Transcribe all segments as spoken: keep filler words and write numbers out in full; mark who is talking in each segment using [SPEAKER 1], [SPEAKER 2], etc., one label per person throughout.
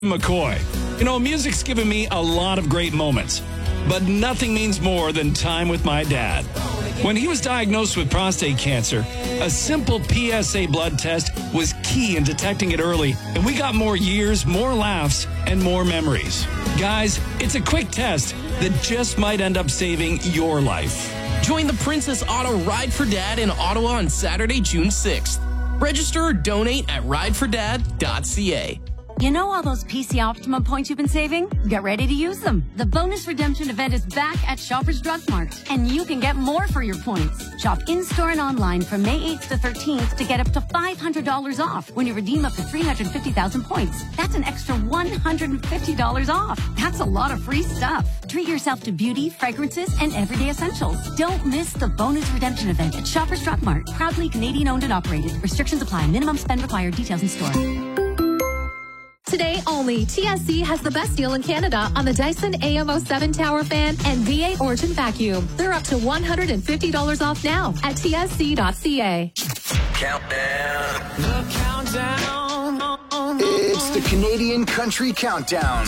[SPEAKER 1] McCoy. You know, music's given me a lot of great moments, but nothing means more than time with my dad. When he was diagnosed with prostate cancer, a simple P S A blood test was key in detecting it early, and we got more years, more laughs, and more memories. Guys, it's a quick test that just might end up saving your life.
[SPEAKER 2] Join the Princess Auto Ride for Dad in Ottawa on Saturday, June sixth. Register or donate at ride for dad dot c a.
[SPEAKER 3] You know all those P C Optimum points you've been saving? Get ready to use them. The bonus redemption event is back at Shoppers Drug Mart, and you can get more for your points. Shop in-store and online from May eighth to thirteenth to get up to five hundred dollars off when you redeem up to three hundred fifty thousand points. That's an extra one hundred fifty dollars off. That's a lot of free stuff. Treat yourself to beauty, fragrances, and everyday essentials. Don't miss the bonus redemption event at Shoppers Drug Mart. Proudly Canadian-owned and operated. Restrictions apply. Minimum spend required. Details in store.
[SPEAKER 4] Today only, T S C has the best deal in Canada on the Dyson A M O seven Tower Fan and V eight Origin Vacuum. They're up to one hundred fifty dollars off now at T S C dot C A.
[SPEAKER 5] Countdown. The countdown. It's the Canadian Country Countdown.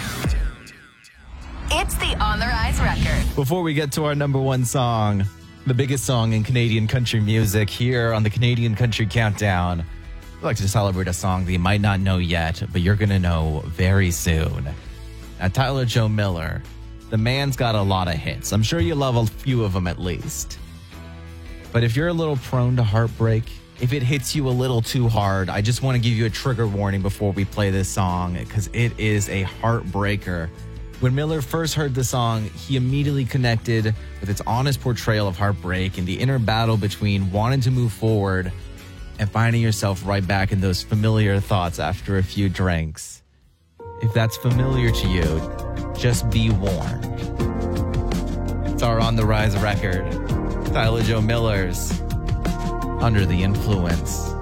[SPEAKER 3] It's the On the Rise record.
[SPEAKER 6] Before we get to our number one song, the biggest song in Canadian country music here on the Canadian Country Countdown, I'd like to celebrate a song that you might not know yet, but you're going to know very soon. Now, Tyler Joe Miller, the man's got a lot of hits. I'm sure you love a few of them at least. But if you're a little prone to heartbreak, if it hits you a little too hard, I just want to give you a trigger warning before we play this song, because it is a heartbreaker. When Miller first heard the song, he immediately connected with its honest portrayal of heartbreak and the inner battle between wanting to move forward and finding yourself right back in those familiar thoughts after a few drinks. If that's familiar to you, just be warned. It's our On the Rise record. Tyler Joe Miller's Under the Influence.